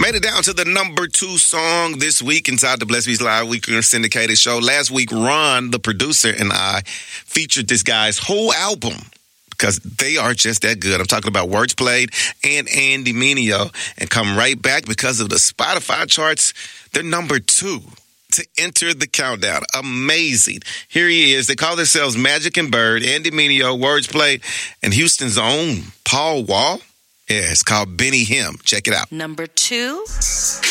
Made it down to the number 2 song this week inside the Blessed Beats Live Weekly syndicated show. Last week, Ron, the producer, and I featured this guy's whole album because they are just that good. I'm talking about Words Played and Andy Mineo. And come right back because of the Spotify charts. They're number 2 to enter the countdown. Amazing. Here he is. They call themselves Magic and Bird, Andy Mineo, Words Played, and Houston's own Paul Wall. Yeah, it's called Benny Him. Check it out. Number 2.